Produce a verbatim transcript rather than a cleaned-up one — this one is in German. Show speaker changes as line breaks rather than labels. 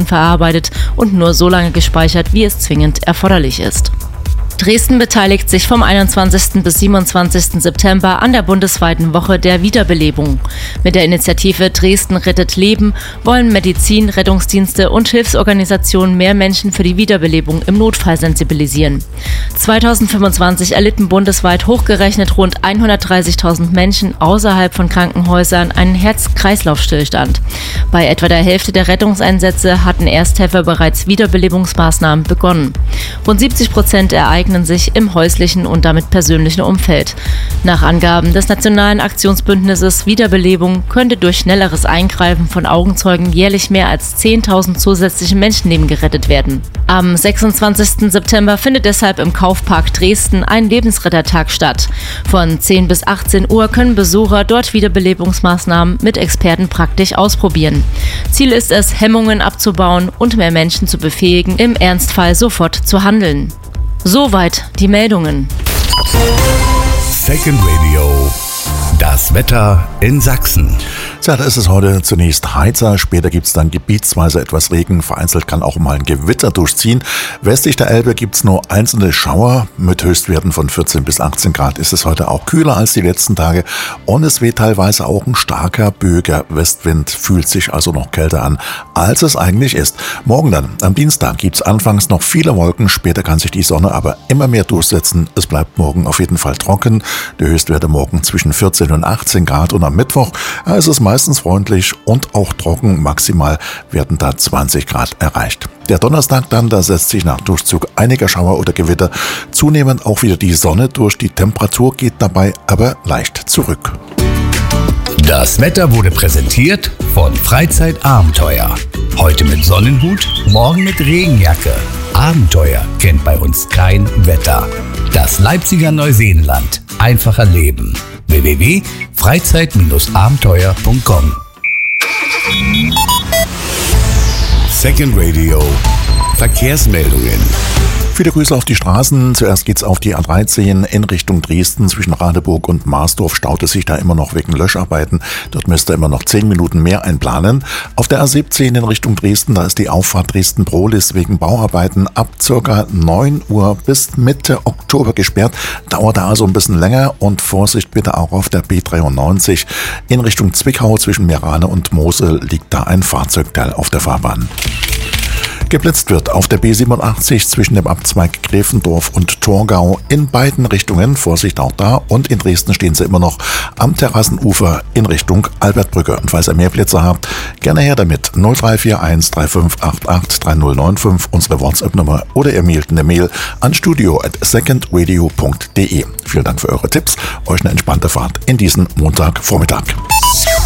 Minuten verarbeitet und nur so lange gespeichert, wie es zwingend erforderlich ist. Dresden beteiligt sich vom einundzwanzigsten bis siebenundzwanzigsten September an der bundesweiten Woche der Wiederbelebung. Mit der Initiative Dresden rettet Leben wollen Medizin, Rettungsdienste und Hilfsorganisationen mehr Menschen für die Wiederbelebung im Notfall sensibilisieren. zweitausendfünfundzwanzig erlitten bundesweit hochgerechnet rund hundertdreißigtausend Menschen außerhalb von Krankenhäusern einen Herz-Kreislauf-Stillstand. Bei etwa der Hälfte der Rettungseinsätze hatten Ersthelfer bereits Wiederbelebungsmaßnahmen begonnen. Rund siebzig Prozent ereignen sich im häuslichen und damit persönlichen Umfeld. Nach Angaben des Nationalen Aktionsbündnisses Wiederbelebung könnte durch schnelleres Eingreifen von Augenzeugen jährlich mehr als zehntausend zusätzliche Menschenleben gerettet werden. Am sechsundzwanzigsten September findet deshalb im Kaufpark Dresden ein Lebensrettertag statt. Von zehn bis achtzehn Uhr können Besucher dort Wiederbelebungsmaßnahmen mit Experten praktisch ausprobieren. Ziel ist es, Hemmungen abzubauen und mehr Menschen zu befähigen, im Ernstfall sofort zu handeln. Soweit die Meldungen.
Second Radio. Das Wetter in Sachsen.
Ja, da ist es heute zunächst heizer, später gibt es dann gebietsweise etwas Regen, vereinzelt kann auch mal ein Gewitter durchziehen. Westlich der Elbe gibt es nur einzelne Schauer, mit Höchstwerten von vierzehn bis achtzehn Grad ist es heute auch kühler als die letzten Tage und es weht teilweise auch ein starker, böiger Westwind, fühlt sich also noch kälter an, als es eigentlich ist. Morgen dann, am Dienstag, gibt es anfangs noch viele Wolken, später kann sich die Sonne aber immer mehr durchsetzen. Es bleibt morgen auf jeden Fall trocken, die Höchstwerte morgen zwischen vierzehn und achtzehn Grad und am Mittwoch ist es meistens freundlich und auch trocken. Maximal werden da zwanzig Grad erreicht. Der Donnerstag dann, da setzt sich nach Durchzug einiger Schauer oder Gewitter zunehmend auch wieder die Sonne durch. Die Temperatur geht dabei aber leicht zurück.
Das Wetter wurde präsentiert von Freizeitabenteuer. Heute mit Sonnenhut, morgen mit Regenjacke. Abenteuer kennt bei uns kein Wetter. Das Leipziger Neuseenland. Einfacher Leben. w w w punkt freizeit abenteuer punkt com. Second Radio. Verkehrsmeldungen.
Viele Grüße auf die Straßen. Zuerst geht's auf die A dreizehn in Richtung Dresden. Zwischen Radeburg und Marsdorf staut es sich da immer noch wegen Löscharbeiten. Dort müsst ihr immer noch zehn Minuten mehr einplanen. Auf der A siebzehn in Richtung Dresden, da ist die Auffahrt Dresden-Prohlis wegen Bauarbeiten ab ca. neun Uhr bis Mitte Oktober gesperrt. Dauert da also ein bisschen länger und Vorsicht bitte auch auf der B dreiundneunzig. In Richtung Zwickau zwischen Meerane und Mosel liegt da ein Fahrzeugteil auf der Fahrbahn. Geblitzt wird auf der B siebenundachtzig zwischen dem Abzweig Gräfendorf und Torgau in beiden Richtungen. Vorsicht auch da. Und in Dresden stehen sie immer noch am Terrassenufer in Richtung Albertbrücke. Und falls ihr mehr Plätze habt, gerne her damit. null drei vier eins drei fünf acht acht drei null neun fünf, unsere WhatsApp-Nummer, oder ihr mailt eine Mail an studio at secondradio punkt de. Vielen Dank für eure Tipps. Euch eine entspannte Fahrt in diesen Montagvormittag.